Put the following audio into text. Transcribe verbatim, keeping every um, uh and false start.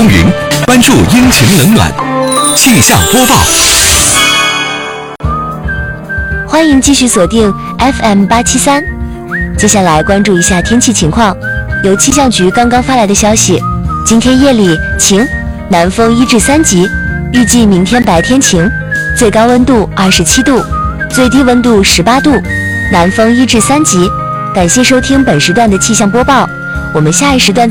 风云，关注阴晴冷暖。气象播报， 欢迎继续锁定 F M 八七三。接下来关注一下天气情况。由气象局刚刚发来的消息，今天夜里晴，南风一至三级，预计明天白天晴，最高温度二十七度，最低温度十八度，南风一至三级。感谢收听本时段的气象播报，我们下一时段再